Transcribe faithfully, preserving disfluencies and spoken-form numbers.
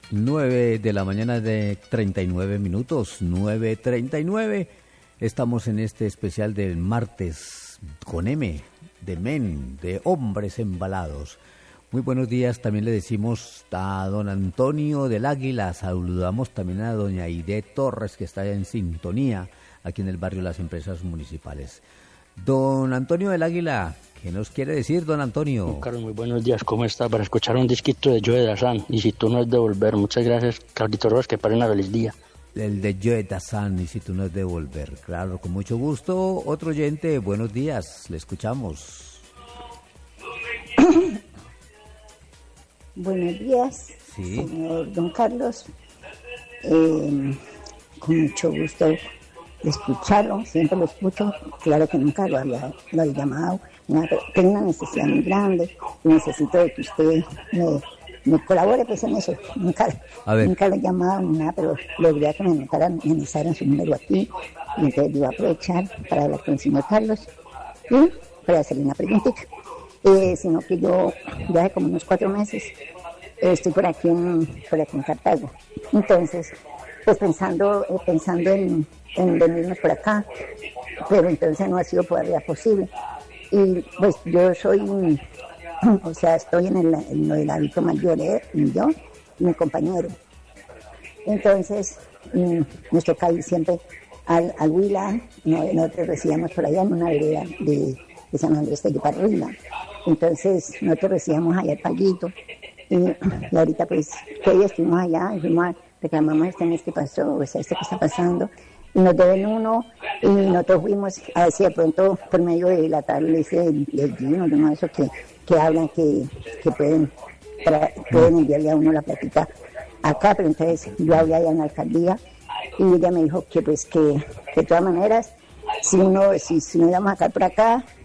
nueve de la mañana de treinta y nueve minutos, nueve treinta y nueve. Estamos en este especial del martes con M, de men, de hombres embalados. Muy buenos días, también le decimos a don Antonio del Águila, saludamos también a doña Aide Torres, que está en sintonía aquí en el barrio Las Empresas Municipales. Don Antonio del Águila, ¿qué nos quiere decir, don Antonio? Carlos, muy buenos días, ¿cómo está? Para escuchar un disquito de Joe Dassin, y si tú no es devolver. Muchas gracias, Claudito Rojas, que pasen a feliz día. El de Joe Dassin, y si tú no es devolver. Claro, con mucho gusto. Otro oyente, buenos días, le escuchamos. Buenos días, sí. Señor don Carlos. Eh, con mucho gusto de escucharlo, siempre lo escucho. Claro que nunca lo había, lo había llamado. Una, tengo una necesidad muy grande y necesito de que usted me, me colabore pues en eso. Nunca, nunca lo he llamado ni nada, pero logré que me anotaran, me anotaran su número aquí. Y entonces yo voy a aprovechar para hablar con el señor Carlos y para hacerle una preguntita. Eh, sino que yo ya hace como unos cuatro meses eh, estoy por aquí en, por aquí en Cartago. Entonces, pues pensando, eh, pensando en, en venirnos por acá, pero entonces no ha sido todavía posible. Y pues yo soy, o sea, estoy en, el, en lo del adulto mayor, eh, yo y mi compañero. Entonces, mm, nos toca ir siempre al, al Huila, no, nosotros residíamos por allá en una vereda de, de San Andrés de Parrilla. Entonces nosotros recibíamos allá el paguito y, y ahorita pues que hoy estuvimos allá y fuimos a, reclamamos este mes que pasó, o sea, este que está pasando, y nos deben uno y nosotros fuimos a ver si de pronto por medio de la tabla ese del, del Gino, de uno de esos que, que hablan que, que pueden, para, pueden enviarle a uno la platita acá, pero entonces yo hablé allá en la alcaldía y ella me dijo que pues que, que de todas maneras si uno, si, si no íbamos a estar por acá,